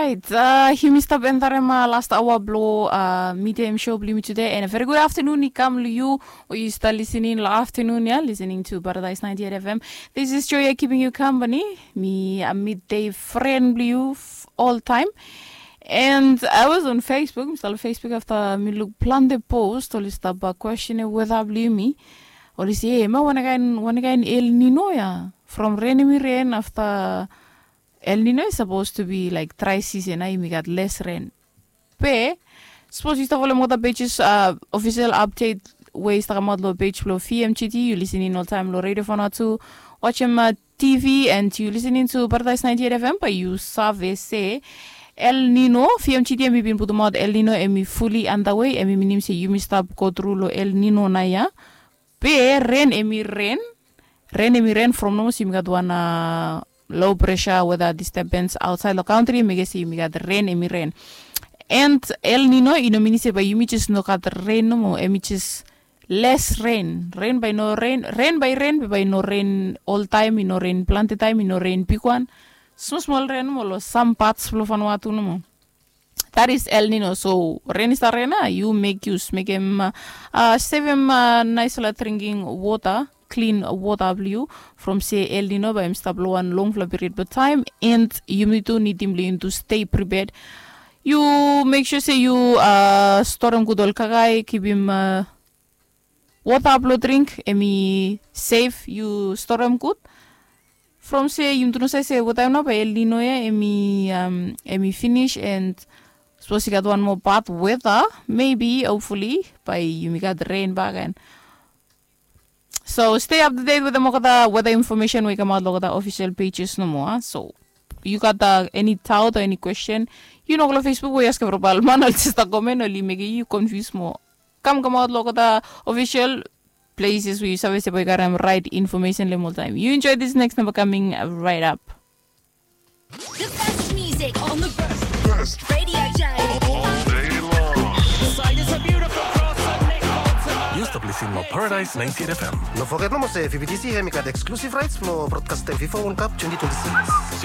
right. Himista bentarema last hour blow medium show blue today and a very good afternoon. Ikam you or you start listening afternoon, yeah, listening to Paradise 98 FM. This is Joya keeping you company. Me a midday friend blue all time. And I was on Facebook. Install Facebook after me look plan the post or list up a question whether blue me or is yeah, ma one again El Nino ya from rain after. El Nino is supposed to be like dry season, we got less rain. But suppose you follow more the pages official update ways to model page flow FMGT, you listening all time low radio phone to watch him TV and you listening to Paradise 98 FM, but you say El Nino, FMGT and been put mod El Nino and me fully underway and me minim say you missed up go through lo El Nino na ya. But rain from no sim got one low pressure weather disturbance outside the country me guess you got rain and El Nino means by you just no got rain no more just less rain by no rain by no rain all time no rain plenty time no rain pick one small rain mo some parts flow Vanuatu no more. That is El Nino. So rain is the rain you make him save him nice drinking water, clean water blue from say El Nino by him stable one long period of time and you need him to stay prepared. You make sure say you store him good all kagai, keep him water blue drink emi safe you store him good. From say you do not say what I'm not by El Nino emi finish and suppose you got one more bad weather, maybe, hopefully, by you got the rain back and so stay up to date with the weather information we come out look at the official pages no more. So you got any doubt or any question, you know Facebook we ask for man or just a comment or make you confuse more. Come out look at the official places where you service we got right information level time. You enjoy this next number coming right up. The best music on the best radio all day long. Side is a beautiful cross and Nick Bolton. You stop listening to Paradise 98 FM. No forget no mo say FBTC have got exclusive rights for broadcast FIFA World Cup 2026.